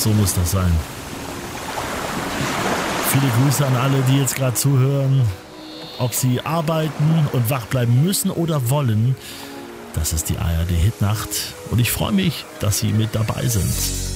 So muss das sein. Viele Grüße an alle, die jetzt gerade zuhören. Ob sie arbeiten und wach bleiben müssen oder wollen. Das ist die ARD Hitnacht. Und ich freue mich, dass Sie mit dabei sind.